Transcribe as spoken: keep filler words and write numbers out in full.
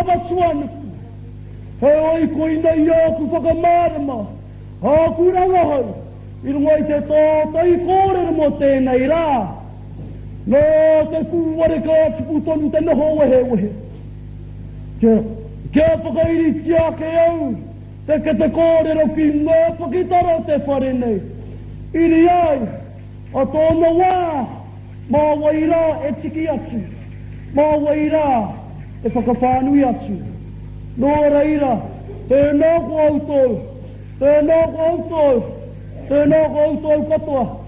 whatsuan. He oi koina ia ku whakamarama. A kuranga hau. I runga i te tōtai kōrere mo tēnei rā. Nō te kūware ka tupu tonu te noho wehe wehe. Kia, kia whakairi tia ke au. Te ke te kōrero ki ngā pakitara te whare nei. Iri ai, a tōna wā, mā waira e tiki atu. Mā waira e whakawhānui atu. Nō reira, tēnā ko autou, tēnā ko autou, tēnā ko autou katoa.